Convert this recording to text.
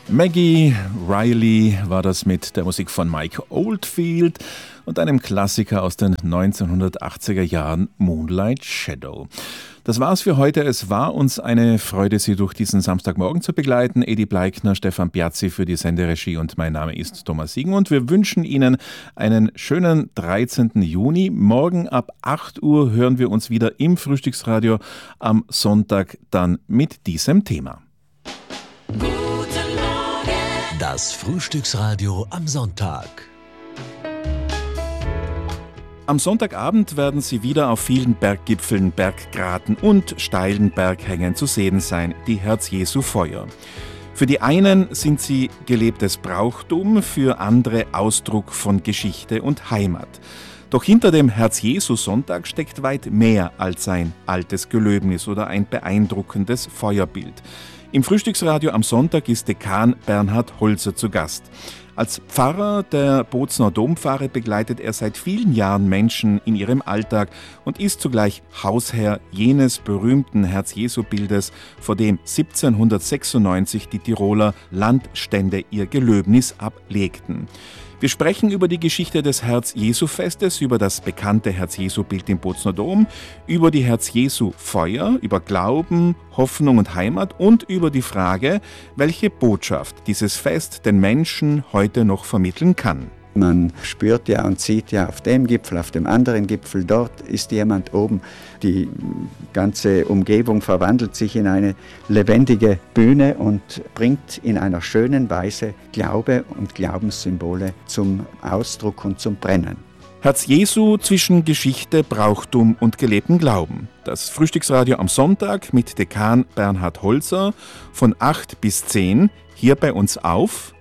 Maggie Reilly war das mit der Musik von Mike Oldfield und einem Klassiker aus den 1980er Jahren, Moonlight Shadow. Das war's für heute. Es war uns eine Freude, Sie durch diesen Samstagmorgen zu begleiten. Edi Bleikner, Stefan Piazzi für die Senderegie und mein Name ist Thomas Siegen und wir wünschen Ihnen einen schönen 13. Juni. Morgen ab 8 Uhr hören wir uns wieder im Frühstücksradio, am Sonntag dann mit diesem Thema. Guten Morgen! Das Frühstücksradio am Sonntag. Am Sonntagabend werden sie wieder auf vielen Berggipfeln, Berggraten und steilen Berghängen zu sehen sein, die Herz-Jesu-Feuer. Für die einen sind sie gelebtes Brauchtum, für andere Ausdruck von Geschichte und Heimat. Doch hinter dem Herz-Jesu-Sonntag steckt weit mehr als ein altes Gelöbnis oder ein beeindruckendes Feuerbild. Im Frühstücksradio am Sonntag ist Dekan Bernhard Holzer zu Gast. Als Pfarrer der Bozner Dompfarre begleitet er seit vielen Jahren Menschen in ihrem Alltag und ist zugleich Hausherr jenes berühmten Herz-Jesu-Bildes, vor dem 1796 die Tiroler Landstände ihr Gelöbnis ablegten. Wir sprechen über die Geschichte des Herz-Jesu-Festes, über das bekannte Herz-Jesu-Bild im Bozner Dom, über die Herz-Jesu-Feuer, über Glauben, Hoffnung und Heimat und über die Frage, welche Botschaft dieses Fest den Menschen heute noch vermitteln kann. Man spürt ja und sieht ja auf dem Gipfel, auf dem anderen Gipfel, dort ist jemand oben. Die ganze Umgebung verwandelt sich in eine lebendige Bühne und bringt in einer schönen Weise Glaube und Glaubenssymbole zum Ausdruck und zum Brennen. Herz Jesu zwischen Geschichte, Brauchtum und gelebtem Glauben. Das Frühstücksradio am Sonntag mit Dekan Bernhard Holzer von 8 bis 10 hier bei uns auf